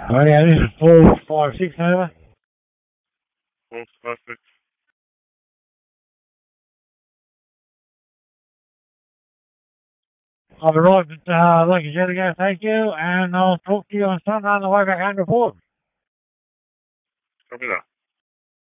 Oh yeah, this is 456 over. 456. All right, like you said again, thank you, and I'll talk to you on Sunday on the way back home to Port. Copy that.